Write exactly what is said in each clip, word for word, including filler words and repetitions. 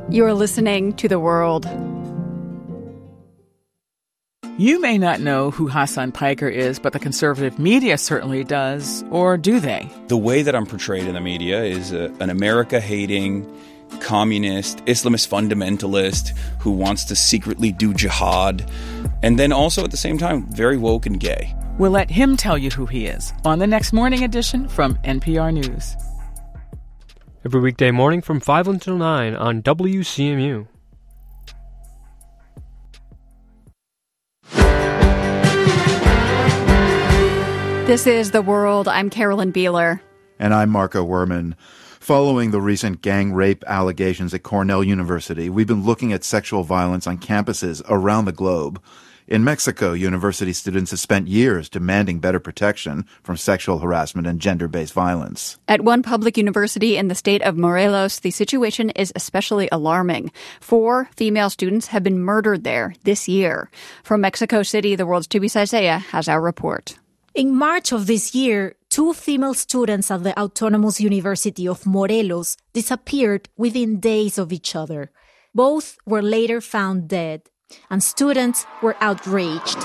You're listening to The World. You may not know who Hassan Piker is, but the conservative media certainly does. Or do they? The way that I'm portrayed in the media is a, an America-hating, communist, Islamist fundamentalist who wants to secretly do jihad, and then also at the same time, very woke and gay. We'll let him tell you who he is on the next morning edition from N P R News. Every weekday morning from five until nine on W C M U. This is The World. I'm Carolyn Beeler. And I'm Marco Werman. Following the recent gang rape allegations at Cornell University, we've been looking at sexual violence on campuses around the globe. In Mexico, university students have spent years demanding better protection from sexual harassment and gender-based violence. At one public university in the state of Morelos, the situation is especially alarming. Four female students have been murdered there this year. From Mexico City, The World's Tubi Saizea has our report. In March of this year, two female students at the Autonomous University of Morelos disappeared within days of each other. Both were later found dead, and students were outraged.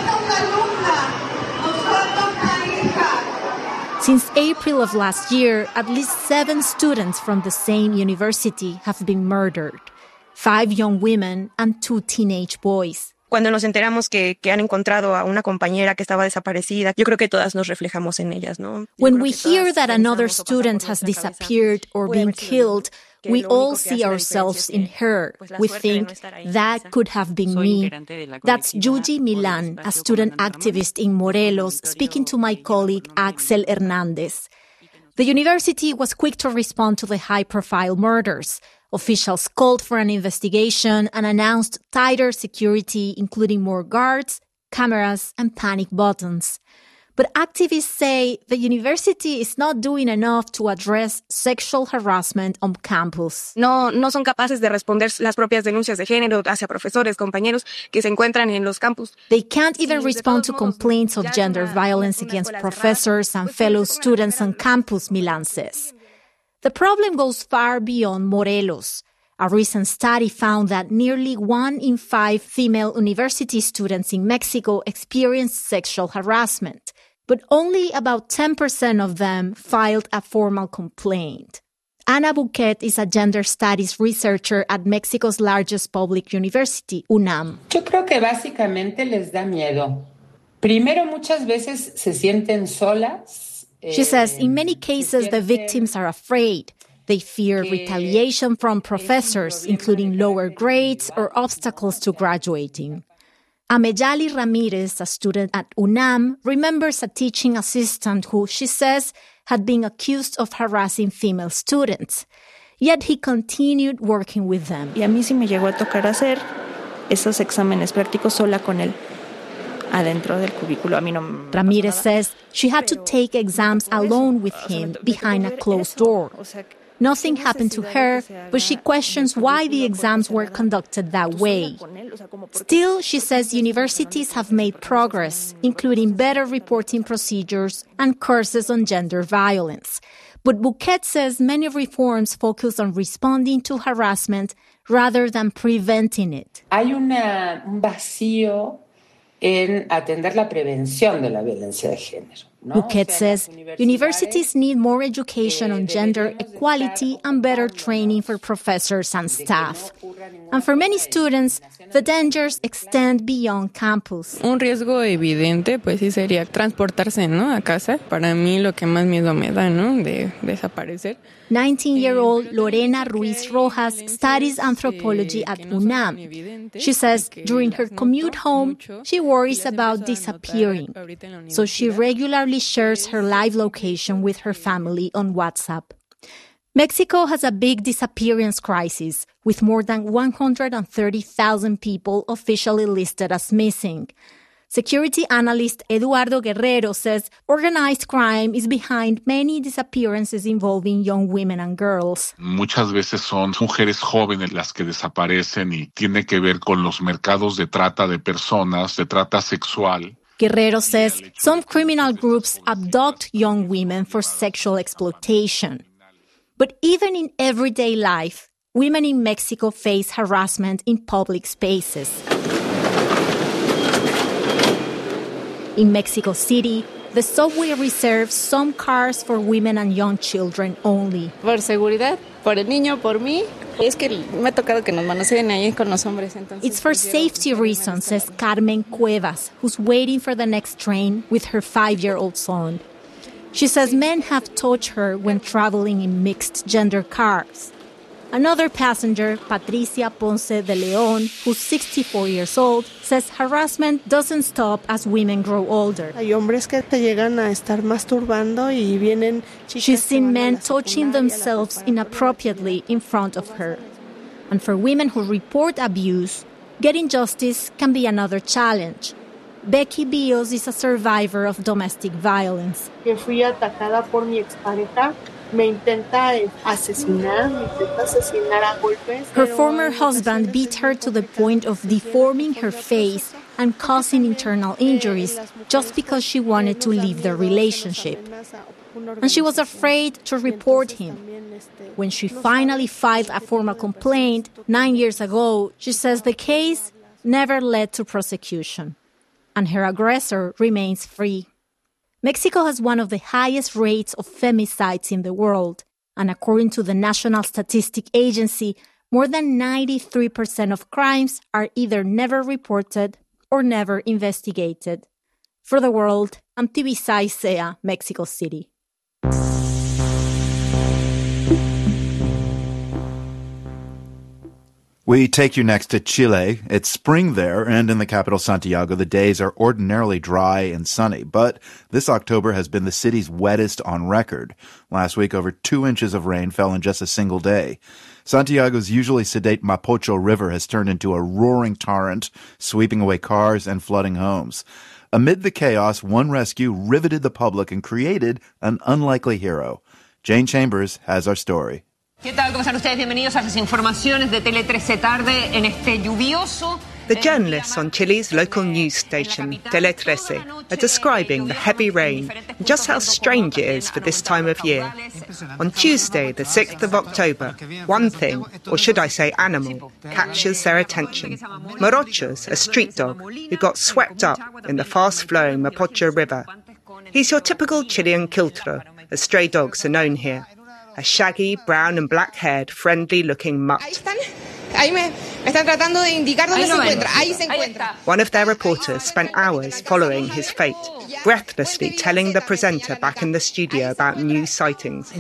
Since April of last year, at least seven students from the same university have been murdered. Five young women and two teenage boys. Cuando nos enteramos que, que han encontrado a una compañera que estaba desaparecida, yo creo que todas nos reflejamos en ellas, ¿no? When we hear that another student has disappeared or been killed, we all see ourselves in her. We think, that could have been me. That's Yuji Milan, a student activist in Morelos, speaking to my colleague Axel Hernandez. The university was quick to respond to the high-profile murders. Officials called for an investigation and announced tighter security, including more guards, cameras, and panic buttons. But activists say the university is not doing enough to address sexual harassment on campus. No, no son capaces de responder las propias denuncias de género hacia profesores, compañeros que se encuentran en los campus. They can't even respond to complaints of gender violence against professors and fellow students on campus, Milan says. The problem goes far beyond Morelos. A recent study found that nearly one in five female university students in Mexico experienced sexual harassment, but only about ten percent of them filed a formal complaint. Ana Bouquet is a gender studies researcher at Mexico's largest public university, UNAM. Yo creo que básicamente les da miedo. Primero, muchas veces se sienten solas. She says in many cases, the victims are afraid. They fear retaliation from professors, including lower grades or obstacles to graduating. Amejali Ramirez, a student at UNAM, remembers a teaching assistant who, she says, had been accused of harassing female students. Yet he continued working with them. Y a mí sí me llegó a tocar hacer esos exámenes prácticos sola con él. Adentro del cubículo. A mí no me Ramirez says she had to take exams alone with him behind a closed door. Nothing happened to her, but she questions why the exams were conducted that way. Still, she says universities have made progress, including better reporting procedures and courses on gender violence. But Bouquet says many reforms focus on responding to harassment rather than preventing it. Hay una, un vacío en atender la prevención de la violencia de género. Bouquet says universities need more education on gender equality and better training for professors and staff. And for many students, the dangers extend beyond campus. Un riesgo evidente, pues sí sería transportarse, ¿no? A casa. Para mí lo que más miedo me da, ¿no? De desaparecer. nineteen-year-old Lorena Ruiz Rojas studies anthropology at UNAM. She says during her commute home, she worries about disappearing. So she regularly shares her live location with her family on WhatsApp. Mexico has a big disappearance crisis, with more than one hundred thirty thousand people officially listed as missing. Security analyst Eduardo Guerrero says organized crime is behind many disappearances involving young women and girls. Muchas veces son mujeres jóvenes las que desaparecen y tiene que ver con los mercados de trata de personas, de trata sexual. Guerrero says some criminal groups abduct young women for sexual exploitation. But even in everyday life, women in Mexico face harassment in public spaces. In Mexico City, the subway reserves some cars for women and young children only. Por seguridad, por el niño, por mí. Es que me ha tocado que nos manoseen ahí con los hombres, entonces. It's for safety reasons, says Carmen Cuevas, who's waiting for the next train with her five-year-old son. She says men have touched her when traveling in mixed-gender cars. Another passenger, Patricia Ponce de Leon, who's sixty-four years old, says harassment doesn't stop as women grow older. Hay hombres que te llegan a estar masturbando y vienen. She's seen men touching themselves inappropriately in front of her. And for women who report abuse, getting justice can be another challenge. Becky Bios is a survivor of domestic violence. Que fui atacada por mi expareja. Me intenta asesinar, me intenta asesinar a golpes. Her former husband beat her to the point of deforming her face and causing internal injuries just because she wanted to leave the relationship. And she was afraid to report him. When she finally filed a formal complaint nine years ago, she says the case never led to prosecution, and her aggressor remains free. Mexico has one of the highest rates of femicides in the world, and according to the National Statistic Agency, more than ninety-three percent of crimes are either never reported or never investigated. For the World, I'm Tibisay Isea, Mexico City. We take you next to Chile. It's spring there, and in the capital, Santiago, the days are ordinarily dry and sunny. But this October has been the city's wettest on record. Last week, over two inches of rain fell in just a single day. Santiago's usually sedate Mapocho River has turned into a roaring torrent, sweeping away cars and flooding homes. Amid the chaos, one rescue riveted the public and created an unlikely hero. Jane Chambers has our story. ¿Qué tal? ¿Cómo están ustedes? Bienvenidos a las informaciones de Tele trece Tarde en este lluvioso. The journalists on Chile's local news station, Tele trece, are describing the heavy rain and just how strange it is for this time of year. On Tuesday, the sixth of October, one thing, or should I say animal, captures their attention. Morochos, a street dog who got swept up in the fast-flowing Mapocho River. He's your typical Chilean quiltro, as stray dogs are known here. A shaggy, brown and black-haired, friendly-looking mutt. One of their reporters spent hours following his fate, breathlessly telling the presenter back in the studio about new sightings.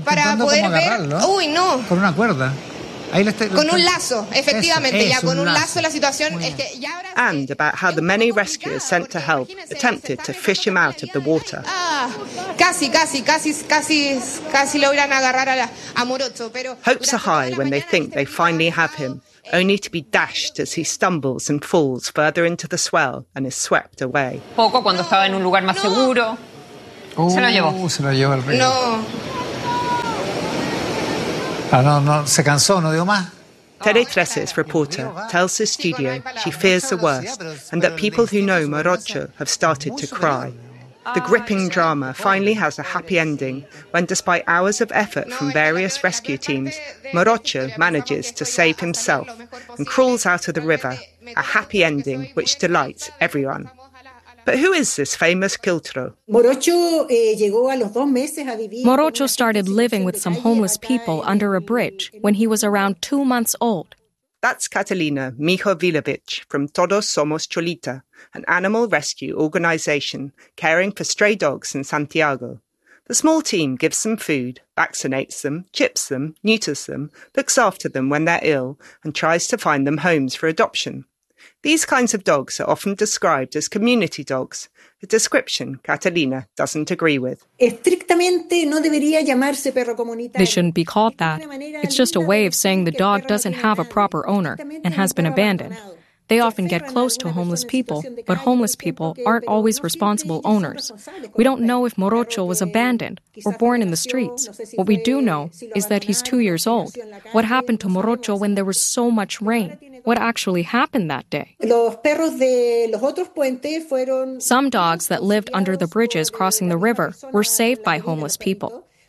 Con un lazo, efectivamente, ya con un lazo la situación es que ya ahora. And about how the many rescuers sent to help attempted to fish him out of the water. Ah, casi, casi, casi, casi, casi logran agarrar a, a Morocho, pero. Hopes are high when they think they finally have him, only to be dashed as he stumbles and falls further into the swell and is swept away. Poco cuando estaba en un lugar más seguro. Se lo llevó. Se lo llevó el río. No. Ah, no, no, se cansó, no dio más. Tele trece's reporter tells the studio she fears the worst and that people who know Morocho have started to cry. The gripping drama finally has a happy ending when, despite hours of effort from various rescue teams, Morocho manages to save himself and crawls out of the river, a happy ending which delights everyone. But who is this famous quiltro? Morocho started living with some homeless people under a bridge when he was around two months old. That's Catalina Mijovilovich from Todos Somos Cholita, an animal rescue organization caring for stray dogs in Santiago. The small team gives them food, vaccinates them, chips them, neuters them, looks after them when they're ill, and tries to find them homes for adoption. These kinds of dogs are often described as community dogs, a description Catalina doesn't agree with. They shouldn't be called that. It's just a way of saying the dog doesn't have a proper owner and has been abandoned. They often get close to homeless people, but homeless people aren't always responsible owners. We don't know if Morocho was abandoned or born in the streets. What we do know is that he's two years old. What happened to Morocho when there was so much rain? What actually happened that day? Some dogs that lived under the bridges crossing the river were saved by homeless people.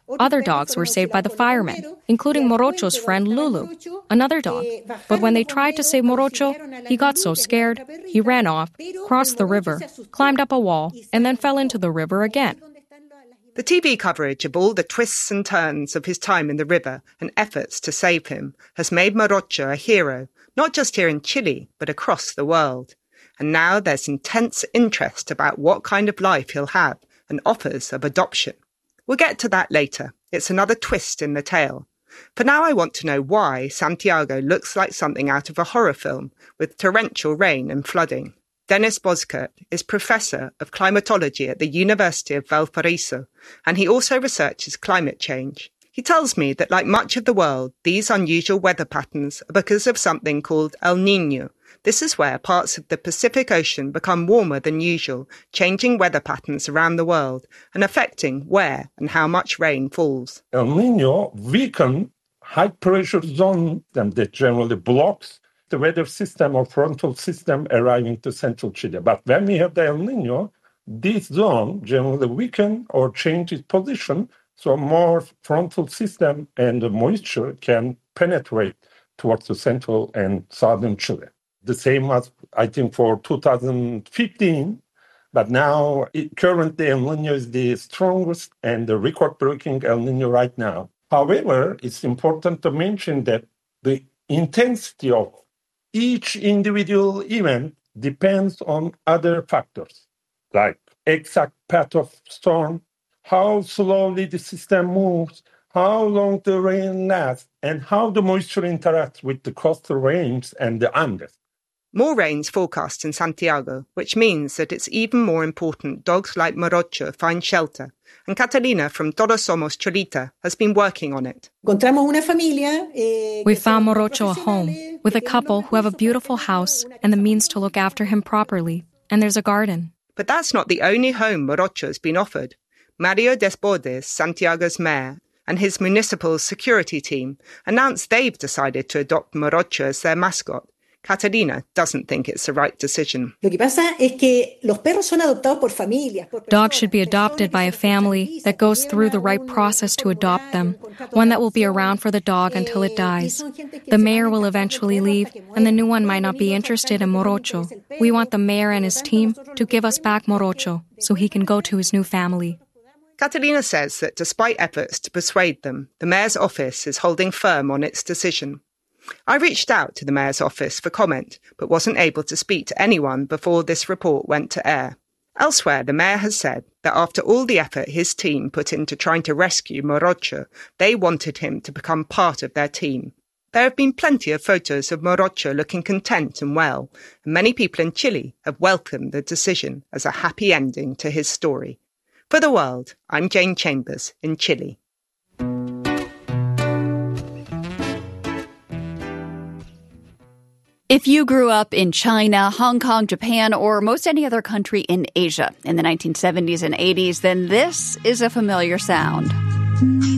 Other dogs were saved by the firemen, including Morocho's friend Lulu, another dog. But when they tried to save Morocho, he got so scared, he ran off, crossed the river, climbed up a wall, and then fell into the river again. The T V coverage of all the twists and turns of his time in the river and efforts to save him has made Morocho a hero, not just here in Chile, but across the world. And now there's intense interest about what kind of life he'll have and offers of adoption. We'll get to that later. It's another twist in the tale. For now, I want to know why Santiago looks like something out of a horror film with torrential rain and flooding. Dennis Boskert is Professor of Climatology at the University of Valparaiso, and he also researches climate change. He tells me that, like much of the world, these unusual weather patterns are because of something called El Niño. This is where parts of the Pacific Ocean become warmer than usual, changing weather patterns around the world and affecting where and how much rain falls. El Niño weakens high-pressure zone that generally blocks the weather system or frontal system arriving to central Chile. But when we have the El Niño, this zone generally weakens or changes position, so more frontal system and the moisture can penetrate towards the central and southern Chile. The same as, I think, for two thousand fifteen, but now it, currently El Niño is the strongest and the record-breaking El Niño right now. However, it's important to mention that the intensity of each individual event depends on other factors, like exact path of storm, how slowly the system moves, how long the rain lasts, and how the moisture interacts with the coastal range and the Andes. More rain's forecast in Santiago, which means that it's even more important dogs like Morocho find shelter. And Catalina from Todos Somos Cholita has been working on it. We found Morocho a home with a couple who have a beautiful house and the means to look after him properly. And there's a garden. But that's not the only home Morocho's been offered. Mario Desbordes, Santiago's mayor, and his municipal security team announced they've decided to adopt Morocho as their mascot. Catalina doesn't think it's the right decision. Dogs should be adopted by a family that goes through the right process to adopt them, one that will be around for the dog until it dies. The mayor will eventually leave, and the new one might not be interested in Morocho. We want the mayor and his team to give us back Morocho so he can go to his new family. Catalina says that despite efforts to persuade them, the mayor's office is holding firm on its decision. I reached out to the mayor's office for comment, but wasn't able to speak to anyone before this report went to air. Elsewhere, the mayor has said that after all the effort his team put into trying to rescue Morocho, they wanted him to become part of their team. There have been plenty of photos of Morocho looking content and well, and many people in Chile have welcomed the decision as a happy ending to his story. For The World, I'm Jane Chambers in Chile. If you grew up in China, Hong Kong, Japan, or most any other country in Asia in the nineteen seventies and eighties, then this is a familiar sound.